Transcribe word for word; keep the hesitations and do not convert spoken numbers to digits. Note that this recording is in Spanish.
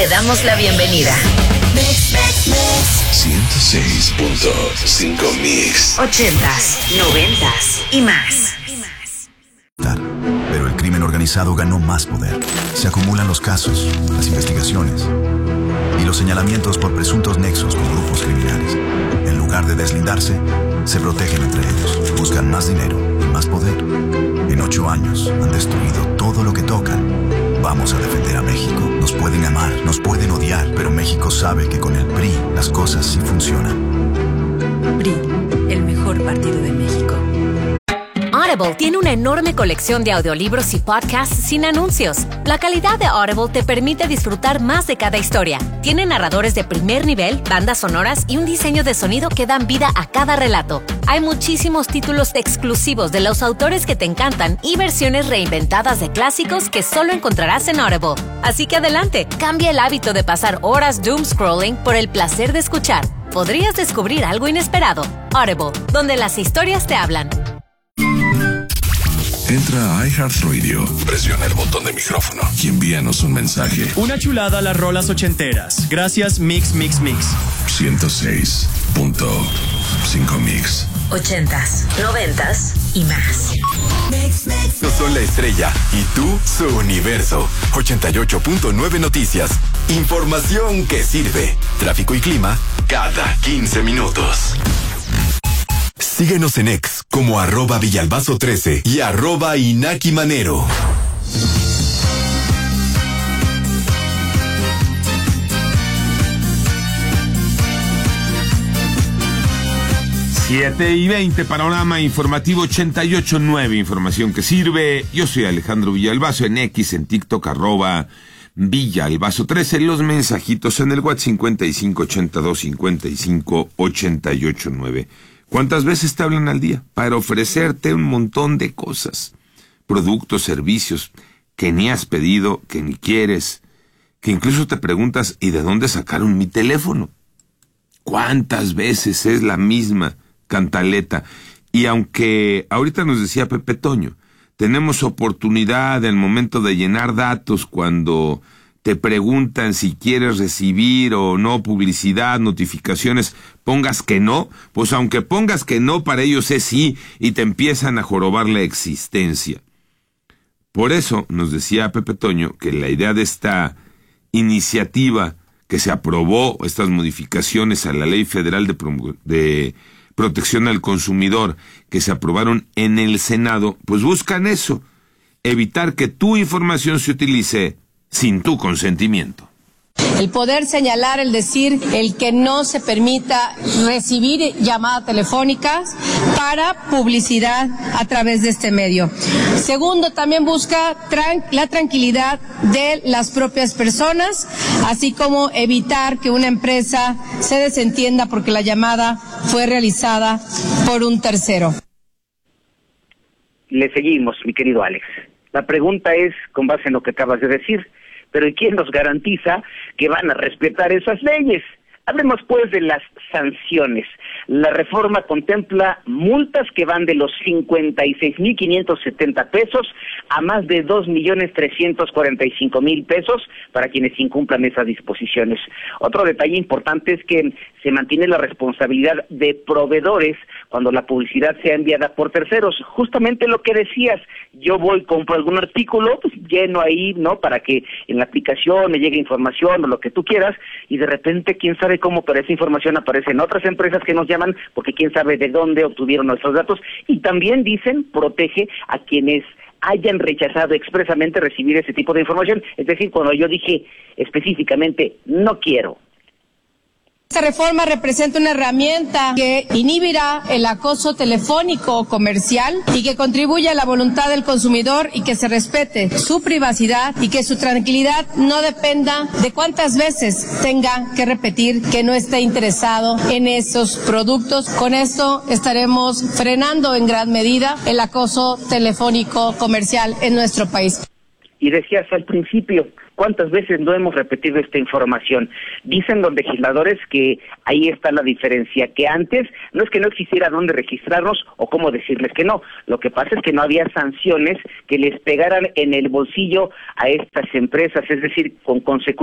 Te damos la bienvenida. ciento seis punto cinco Mix. Ochentas, noventas y más. Pero el crimen organizado ganó más poder. Se acumulan los casos, las investigaciones y los señalamientos por presuntos nexos con grupos criminales. En lugar de deslindarse, se protegen entre ellos. Buscan más dinero y más poder. En ocho años han destruido todo lo que tocan. Vamos a defender a México. Nos pueden amar, nos pueden odiar, pero México sabe que con el P R I las cosas sí funcionan. P R I, el mejor partido de México. Audible tiene una enorme colección de audiolibros y podcasts sin anuncios. La calidad de Audible te permite disfrutar más de cada historia. Tiene narradores de primer nivel, bandas sonoras y un diseño de sonido que dan vida a cada relato. Hay muchísimos títulos exclusivos de los autores que te encantan y versiones reinventadas de clásicos que solo encontrarás en Audible. Así que adelante, cambia el hábito de pasar horas doom scrolling por el placer de escuchar. Podrías descubrir algo inesperado. Audible, donde las historias te hablan. Entra a iHeartRadio, presiona el botón de micrófono y envíanos un mensaje. Una chulada a las rolas ochenteras. Gracias, Mix, Mix, Mix. ciento seis punto cinco Mix. Ochentas, noventas y más. No son la estrella y tú su universo. ochenta y ocho punto nueve Noticias. Información que sirve. Tráfico y clima cada quince minutos. Síguenos en X como arroba Villalbazo trece y arroba Inaki Manero. siete y veinte, panorama informativo ochenta y ocho punto nueve, información que sirve. Yo soy Alejandro Villalbazo, en X, en TikTok, arroba Villalbazo trece, los mensajitos en el WhatsApp cincuenta y cinco ochenta y dos cincuenta y cinco ochenta y ocho nueve. ¿Cuántas veces te hablan al día para ofrecerte un montón de cosas? Productos, servicios que ni has pedido, que ni quieres, que incluso te preguntas, ¿y de dónde sacaron mi teléfono? ¿Cuántas veces es la misma cantaleta? Y aunque ahorita nos decía Pepe Toño, tenemos oportunidad en el momento de llenar datos cuando te preguntan si quieres recibir o no publicidad, notificaciones, pongas que no, pues aunque pongas que no, para ellos es sí, y te empiezan a jorobar la existencia. Por eso nos decía Pepe Toño que la idea de esta iniciativa que se aprobó, estas modificaciones a la Ley Federal de, Pro- de Protección al Consumidor, que se aprobaron en el Senado, pues buscan eso, evitar que tu información se utilice sin tu consentimiento. El poder señalar, el decir, el que no se permita recibir llamadas telefónicas para publicidad a través de este medio. Segundo, también busca tran- la tranquilidad de las propias personas, así como evitar que una empresa se desentienda porque la llamada fue realizada por un tercero. Le seguimos, mi querido Alex. La pregunta es, con base en lo que acabas de decir, pero ¿y quién nos garantiza que van a respetar esas leyes? Hablemos pues de las sanciones. La reforma contempla multas que van de los cincuenta y seis mil quinientos setenta pesos a más de dos millones trescientos cuarenta y cinco mil pesos para quienes incumplan esas disposiciones. Otro detalle importante es que se mantiene la responsabilidad de proveedores cuando la publicidad sea enviada por terceros. Justamente lo que decías, yo voy, compro algún artículo, pues lleno ahí, ¿no? Para que en la aplicación me llegue información o lo que tú quieras, y de repente, quién sabe cómo, pero esa información aparece en otras empresas que nos llaman, porque quién sabe de dónde obtuvieron nuestros datos, y también dicen, protege a quienes hayan rechazado expresamente recibir ese tipo de información. Es decir, cuando yo dije específicamente, no quiero. Esta reforma representa una herramienta que inhibirá el acoso telefónico o comercial y que contribuye a la voluntad del consumidor y que se respete su privacidad y que su tranquilidad no dependa de cuántas veces tenga que repetir que no está interesado en esos productos. Con esto estaremos frenando en gran medida el acoso telefónico comercial en nuestro país. Y decías al principio, ¿cuántas veces no hemos repetido esta información? Dicen los legisladores que ahí está la diferencia, que antes no es que no existiera dónde registrarnos o cómo decirles que no. Lo que pasa es que no había sanciones que les pegaran en el bolsillo a estas empresas, es decir, con consecuencias